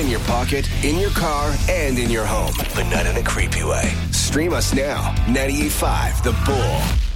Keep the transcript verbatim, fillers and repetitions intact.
in your pocket, in your car, and in your home, but not in a creepy way. Stream us now. ninety-eight point five The Bull.